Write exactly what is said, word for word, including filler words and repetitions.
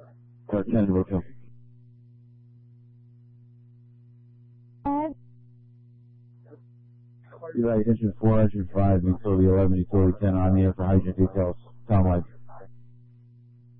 Uh, ten to Rochelle. You're right, engine four, engine five, utility eleven, utility ten on the air for hydrogen details. Tom White.